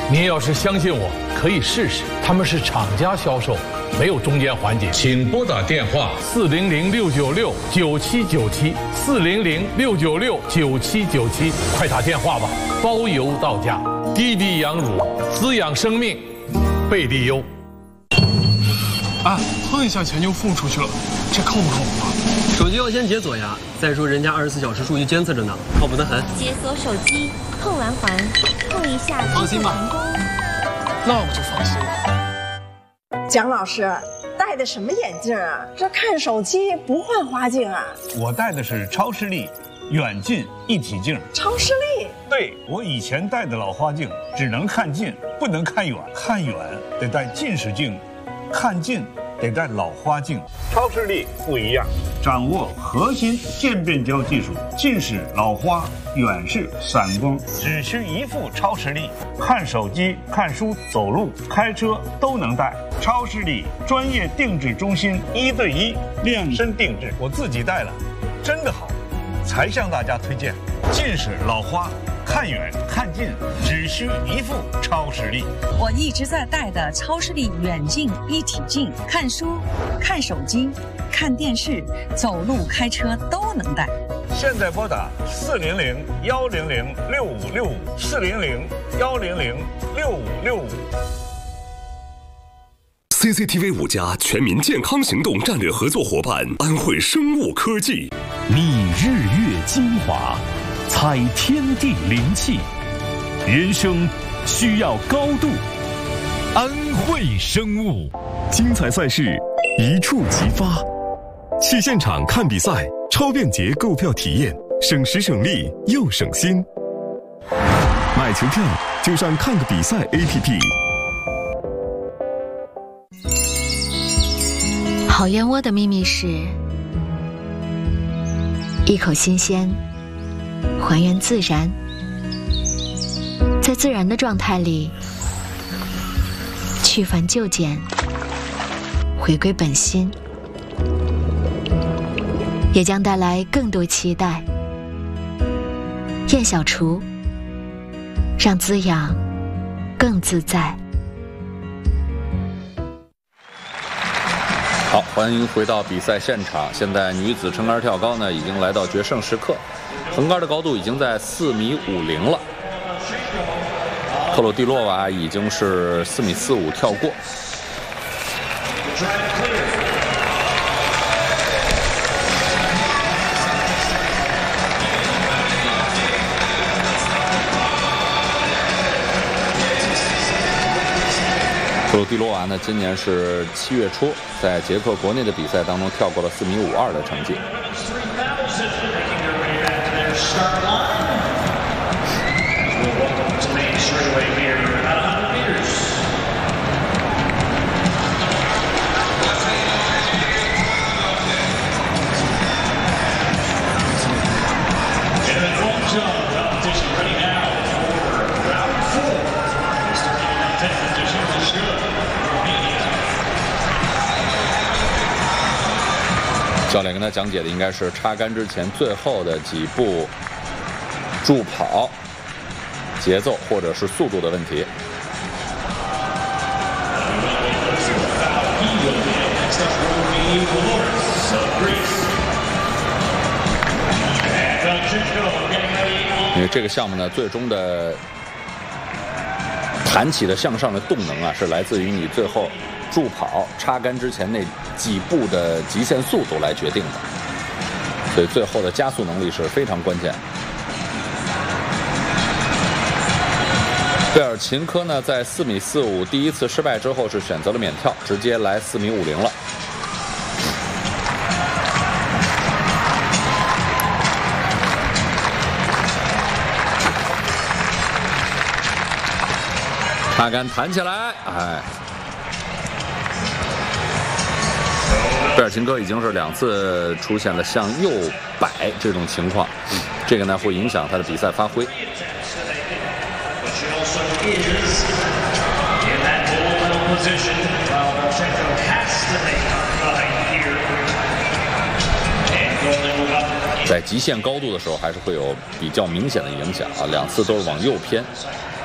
您要是相信我，可以试试，他们是厂家销售，没有中间环节。请拨打电话400-696-9797，400-696-9797，快打电话吧，包邮到家。滴滴羊乳，滋养生命，贝利优。 啊，碰一下钱就付出去了，这靠不靠谱啊？ 手机要先解锁呀，再说人家24小时数据监测着呢，靠谱得很。 解锁手机，碰完环，碰一下， 放心吧。 那我就放心了。 蒋老师戴的什么眼镜啊？这看手机不换花镜啊？ 我戴的是超视力远近一体镜。 超视力？ 对，我以前戴的老花镜只能看近，不能看远，看远得戴近视镜，看近得戴老花镜。超视力不一样，掌握核心渐变焦技术，近视、老花、远视、散光，只需一副超视力，看手机、看书、走路、开车都能戴。超视力专业定制中心，1对1量身定制，我自己戴了，真的好，才向大家推荐。近视、老花，看远看近只需一副超视力。 我一直在戴的超视力远近一体镜，看书、看手机、看电视、走路、开车都能戴。 现在拨打400-100-6565，400-100-6565。 CCTV 5家全民健康行动战略合作伙伴安慧生物科技， 觅日月精华，采天地灵气，人生需要高度。安慧生物，精彩赛事一触即发，去现场看比赛，超便捷购票体验，省时省力又省心。买球票就上看个比赛 APP。 好燕窝的秘密是一口新鲜，还原自然，在自然的状态里去繁就简，回归本心，也将带来更多期待。燕小厨，让滋养更自在。 好，欢迎回到比赛现场。现在女子撑杆跳高呢，已经来到决胜时刻，横杆的高度已经在4.50米了。克罗蒂洛娃已经是4.45米跳过。克罗蒂洛娃呢，今年是7月初在捷克国内的比赛当中跳过了4.52米的成绩。教练跟他讲解的应该是插杆之前最后的几步助跑节奏或者是速度的问题。因为这个项目呢，最终的弹起的向上的动能啊，是来自于你最后助跑插杆之前那几步的极限速度来决定的，所以最后的加速能力是非常关键。贝尔琴科呢，在4.45米第一次失败之后是选择了免跳，直接来4.50米了。插杆弹起来，哎。贝尔琴科已经是2次出现了向右摆这种情况，这个呢会影响他的比赛发挥。在极限高度的时候，还是会有比较明显的影响啊，2次都是往右偏。